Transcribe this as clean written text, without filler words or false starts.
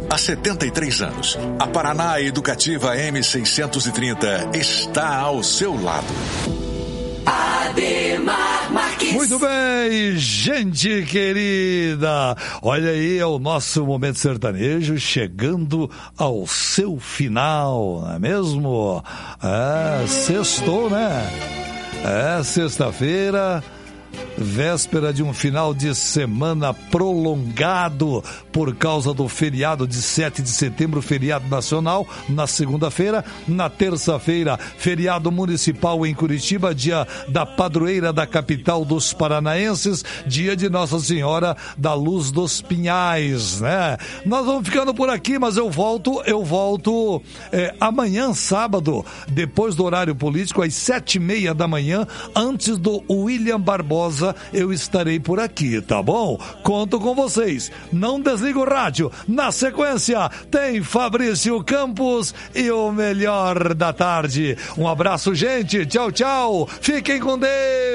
Há 73 anos, a Paraná Educativa M630 está ao seu lado. Ademar Marques. Muito bem, gente querida. Olha aí, é o nosso Momento Sertanejo chegando ao seu final, não é mesmo? Sextou, né? Sexta-feira, véspera de um final de semana prolongado por causa do feriado de 7 de setembro, feriado nacional, na segunda-feira. Na terça-feira, feriado municipal em Curitiba, dia da padroeira da capital dos paranaenses, dia de Nossa Senhora da Luz dos Pinhais, né? Nós vamos ficando por aqui, mas eu volto amanhã, sábado, depois do horário político, às 7:30 da manhã, antes do William Barbosa, eu estarei por aqui, tá bom? Conto com vocês. Não desliga o rádio. Na sequência, tem Fabrício Campos e o melhor da tarde. Um abraço, gente. Tchau, tchau. Fiquem com Deus.